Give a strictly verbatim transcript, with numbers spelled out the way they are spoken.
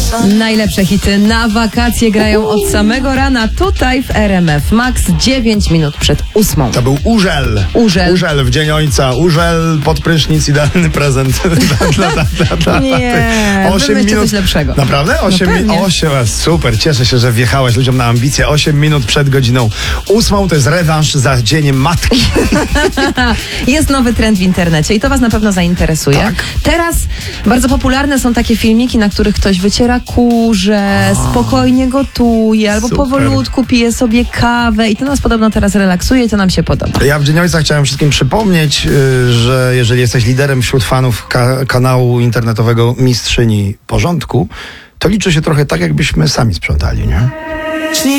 Najlepsze hity na wakacje grają od samego rana tutaj w R M F Max, dziewięć minut przed ósmą. To był Urzel. Urzel. Urzel w dzień ojca. Urzel pod prysznic, idealny prezent. dla, dla, dla, dla, Nie, wymyślcie coś lepszego. Naprawdę? osiem no minut. osiem, super, cieszę się, że wjechałeś ludziom na ambicje. osiem minut przed godziną ósmą to jest rewanż za dzień matki. Jest nowy trend w internecie i to was na pewno zainteresuje. Tak. Teraz bardzo popularne są takie filmiki, na których ktoś wyciera kurze, A, spokojnie gotuje, albo super. powolutku pije sobie kawę i to nas podobno teraz relaksuje i to nam się podoba. Ja w Dzień Ojca chciałem wszystkim przypomnieć, że jeżeli jesteś liderem wśród fanów ka- kanału internetowego Mistrzyni Porządku, to liczy się trochę tak, jakbyśmy sami sprzątali, nie?